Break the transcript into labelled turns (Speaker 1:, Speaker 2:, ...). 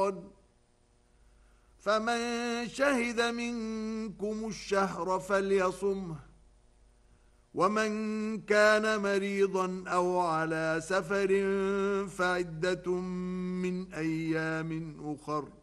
Speaker 1: فمن شهد منكم الشهر فليصمه، ومن كان مريضا أو على سفر فعدة من أيام أخر.